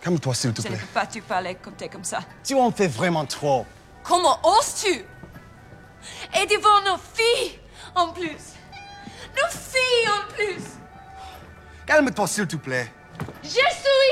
Calme-toi, s'il te Je ne plaît. peux pas te parler comme t'es comme ça. Tu en fais vraiment trop. Comment oses-tu? Et devant nos filles, en plus. Nos filles, en plus. Calme-toi, s'il te plaît. Je suis